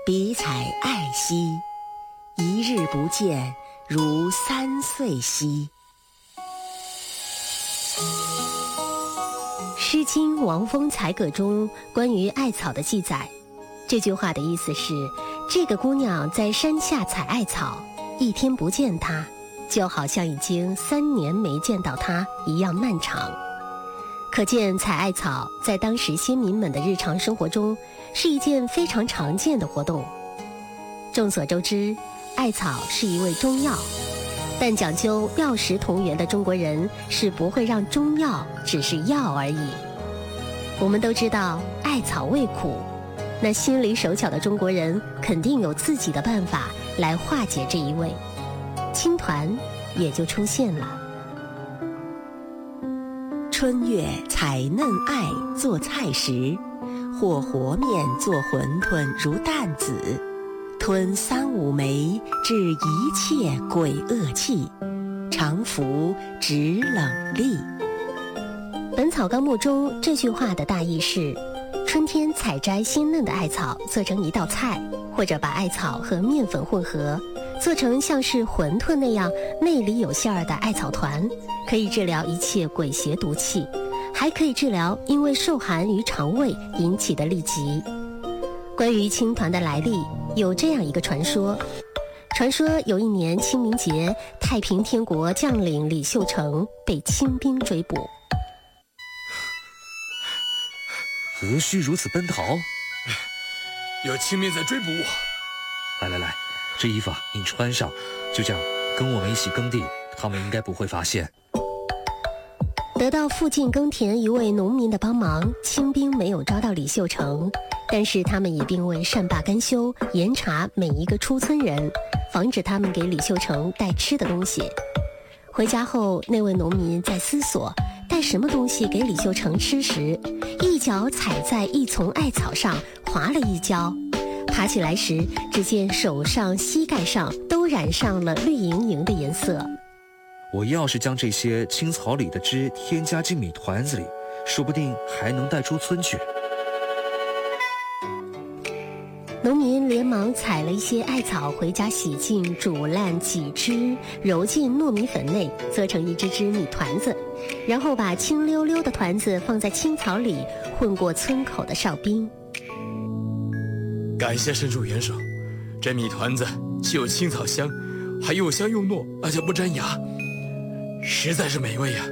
比采爱兮，一日不见，如3岁兮。 诗经王风采葛中关于艾草的记载，这句话的意思是，这个姑娘在山下采艾草，一天不见她，就好像已经3年没见到她一样漫长。可见采艾草在当时先民们的日常生活中是一件非常常见的活动。众所周知，艾草是一味中药，但讲究药食同源的中国人是不会让中药只是药而已。我们都知道艾草味苦，那心灵手巧的中国人肯定有自己的办法来化解这一味，青团也就出现了。 春月采嫩艾做菜食，或和面做馄饨如担子，吞3、5枚，治一切鬼恶气，常服止冷痢。 本草纲目中这句话的大意是，春天采摘鲜嫩的艾草做成一道菜，或者把艾草和面粉混合，做成像是馄饨那样内里有馅儿的艾草团，可以治疗一切鬼邪毒气，还可以治疗因为受寒于肠胃引起的痢疾。关于青团的来历，有这样一个传说。传说有一年清明节，太平天国将领李秀成被清兵追捕。 何须如此奔逃？ 有清兵在追捕我。 来，这衣服你穿上，就这样跟我们一起耕地，他们应该不会发现。 得到附近耕田一位农民的帮忙，清兵没有抓到李秀成，但是他们也并未善罢甘休，严查每一个出村人，防止他们给李秀成带吃的东西。回家后，那位农民在思索带什么东西给李秀成吃时，一脚踩在一丛艾草上，滑了一跤，爬起来时，只见手上、膝盖上都染上了绿莹莹的颜色。 我要是将这些青草里的汁添加进米团子里，说不定还能带出村去。 农民连忙采了一些艾草回家洗净、煮烂、挤汁，揉进糯米粉内，做成一只只米团子，然后把青溜溜的团子放在青草里，混过村口的哨兵。 感谢神主元首，这米团子既有青草香，还又香又糯，而且不粘牙，实在是美味呀。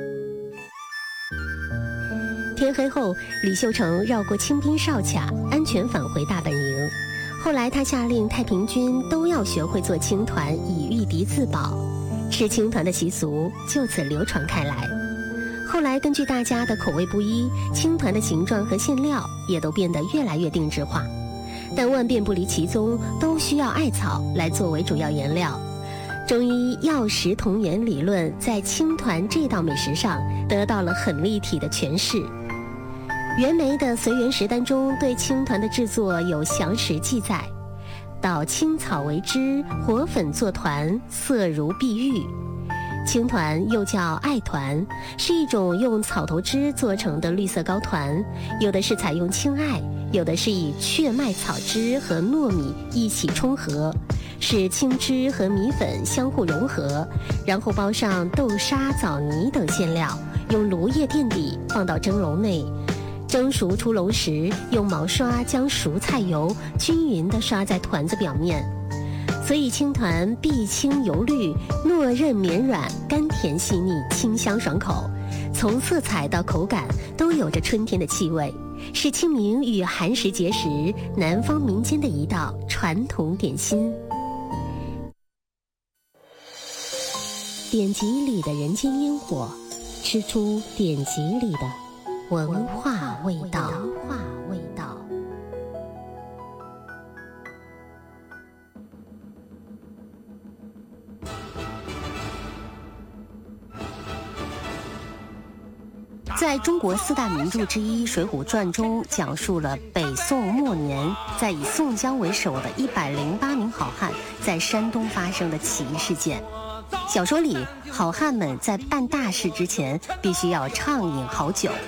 天黑后，李秀成绕过清兵哨卡，安全返回大本营。后来他下令太平军都要学会做青团，以御敌自保。吃青团的习俗就此流传开来。后来根据大家的口味不一，青团的形状和馅料也都变得越来越定制化。但万变不离其宗，都需要艾草来作为主要原料。中医药食同源理论在青团这道美食上得到了很立体的诠释。袁枚的《随园食单》中对青团的制作有详实记载：捣青草为汁，和粉做团，色如碧玉。青团又叫艾团，是一种用草头汁做成的绿色糕团，有的是采用青艾，有的是以雀麦草汁和糯米一起冲合，使青汁和米粉相互融合，然后包上豆沙、枣泥等馅料，用芦叶垫底，放到蒸笼内。蒸熟出笼时，用毛刷将熟菜油均匀地刷在团子表面。所以青团碧青油绿，糯韧绵软，甘甜细腻，清香爽口，从色彩到口感都有着春天的气味，是清明与寒食节时南方民间的一道传统点心。典籍里的人间烟火，吃出典籍里的文化味道。在中国4大名著之一《水浒传》中，讲述了北宋末年，在以宋江为首的108名好汉在山东发生的起义事件。小说里，好汉们在办大事之前，必须要畅饮好酒，